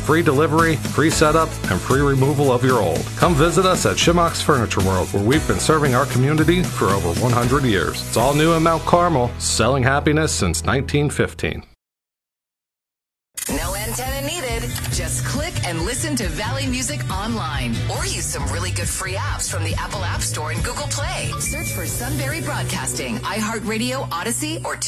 free delivery, free setup, and free removal of your old. Come visit us at Shimmock's Furniture World, where we've been serving our community for over 100 years. It's all new in Mount Carmel, selling happiness since 1915. No antenna needed. Just click and listen to Valley Music online. Or use some really good free apps from the Apple App Store and Google Play. Search for Sunbury Broadcasting, iHeartRadio, Odyssey, or